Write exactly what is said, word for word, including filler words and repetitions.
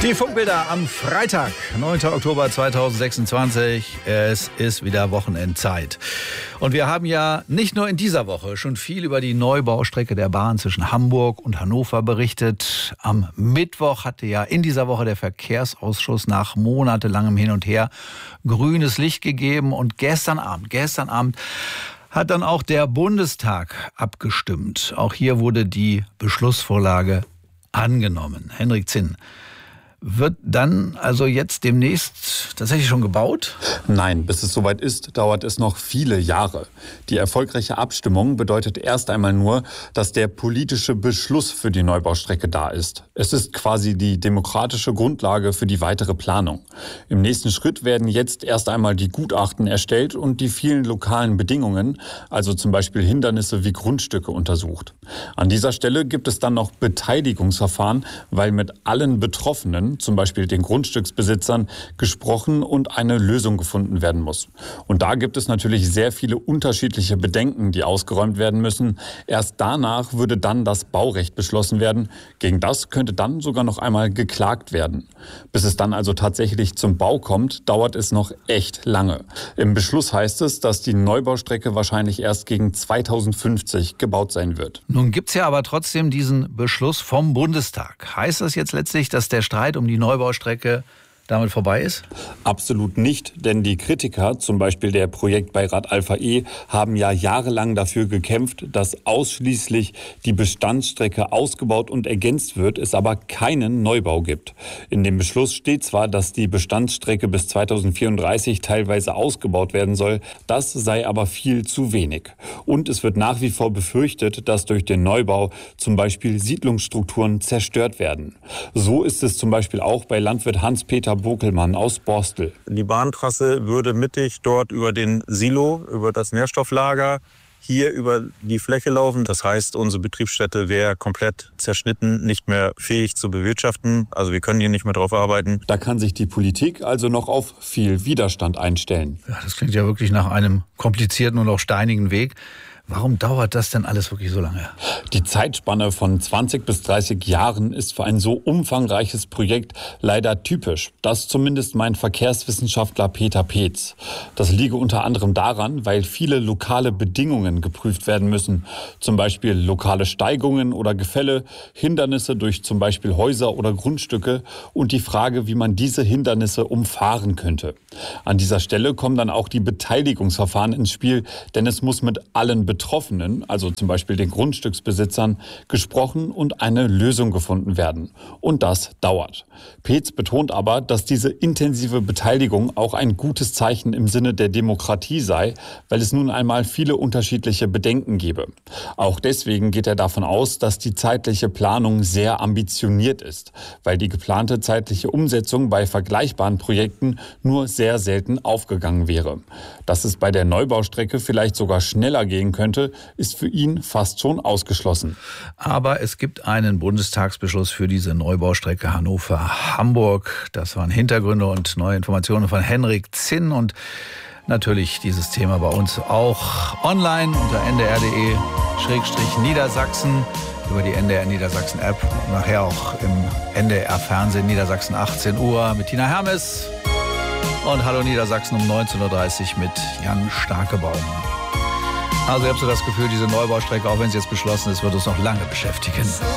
Die Funkbilder am Freitag, neunter Oktober zweitausendsechsundzwanzig. Es ist wieder Wochenendzeit. Und wir haben ja nicht nur in dieser Woche schon viel über die Neubaustrecke der Bahn zwischen Hamburg und Hannover berichtet. Am Mittwoch hatte ja in dieser Woche der Verkehrsausschuss nach monatelangem Hin und Her grünes Licht gegeben. Und gestern Abend, gestern Abend hat dann auch der Bundestag abgestimmt. Auch hier wurde die Beschlussvorlage angenommen. Henrik Zinn. Wird dann also jetzt demnächst tatsächlich schon gebaut? Nein, bis es soweit ist, dauert es noch viele Jahre. Die erfolgreiche Abstimmung bedeutet erst einmal nur, dass der politische Beschluss für die Neubaustrecke da ist. Es ist quasi die demokratische Grundlage für die weitere Planung. Im nächsten Schritt werden jetzt erst einmal die Gutachten erstellt und die vielen lokalen Bedingungen, also zum Beispiel Hindernisse wie Grundstücke, untersucht. An dieser Stelle gibt es dann noch Beteiligungsverfahren, weil mit allen Betroffenen, zum Beispiel den Grundstücksbesitzern, gesprochen und eine Lösung gefunden werden muss. Und da gibt es natürlich sehr viele unterschiedliche Bedenken, die ausgeräumt werden müssen. Erst danach würde dann das Baurecht beschlossen werden. Gegen das könnte dann sogar noch einmal geklagt werden. Bis es dann also tatsächlich zum Bau kommt, dauert es noch echt lange. Im Beschluss heißt es, dass die Neubaustrecke wahrscheinlich erst gegen zweitausendfünfzig gebaut sein wird. Nun gibt es ja aber trotzdem diesen Beschluss vom Bundestag. Heißt das jetzt letztlich, dass der Streit um die Neubaustrecke damit vorbei ist? Absolut nicht, denn die Kritiker, zum Beispiel der Projektbeirat Alpha E, haben ja jahrelang dafür gekämpft, dass ausschließlich die Bestandsstrecke ausgebaut und ergänzt wird, es aber keinen Neubau gibt. In dem Beschluss steht zwar, dass die Bestandsstrecke bis zweitausendvierunddreißig teilweise ausgebaut werden soll, das sei aber viel zu wenig. Und es wird nach wie vor befürchtet, dass durch den Neubau zum Beispiel Siedlungsstrukturen zerstört werden. So ist es zum Beispiel auch bei Landwirt Hans-Peter Bokelmann aus Borstel. Die Bahntrasse würde mittig dort über den Silo, über das Nährstofflager, hier über die Fläche laufen. Das heißt, unsere Betriebsstätte wäre komplett zerschnitten, nicht mehr fähig zu bewirtschaften. Also wir können hier nicht mehr drauf arbeiten. Da kann sich die Politik also noch auf viel Widerstand einstellen. Ja, das klingt ja wirklich nach einem komplizierten und auch steinigen Weg. Warum dauert das denn alles wirklich so lange? Die Zeitspanne von zwanzig bis dreißig Jahren ist für ein so umfangreiches Projekt leider typisch. Das zumindest meint Verkehrswissenschaftler Peter Peetz. Das liege unter anderem daran, weil viele lokale Bedingungen geprüft werden müssen. Zum Beispiel lokale Steigungen oder Gefälle, Hindernisse durch zum Beispiel Häuser oder Grundstücke und die Frage, wie man diese Hindernisse umfahren könnte. An dieser Stelle kommen dann auch die Beteiligungsverfahren ins Spiel, denn es muss mit allen Betroffenen, also zum Beispiel den Grundstücksbesitzern, gesprochen und eine Lösung gefunden werden. Und das dauert. Peetz betont aber, dass diese intensive Beteiligung auch ein gutes Zeichen im Sinne der Demokratie sei, weil es nun einmal viele unterschiedliche Bedenken gebe. Auch deswegen geht er davon aus, dass die zeitliche Planung sehr ambitioniert ist, weil die geplante zeitliche Umsetzung bei vergleichbaren Projekten nur sehr selten aufgegangen wäre. Dass es bei der Neubaustrecke vielleicht sogar schneller gehen könnte, könnte, ist für ihn fast schon ausgeschlossen. Aber es gibt einen Bundestagsbeschluss für diese Neubaustrecke Hannover-Hamburg. Das waren Hintergründe und neue Informationen von Henrik Zinn. Und natürlich dieses Thema bei uns auch online unter n d r punkt d e Schrägstrich Niedersachsen, über die N D R Niedersachsen App und nachher auch im N D R Fernsehen Niedersachsen achtzehn Uhr mit Tina Hermes. Und Hallo Niedersachsen um neunzehn Uhr dreißig mit Jan Starkebaum. Also ich habe so das Gefühl, diese Neubaustrecke, auch wenn sie jetzt beschlossen ist, wird uns noch lange beschäftigen.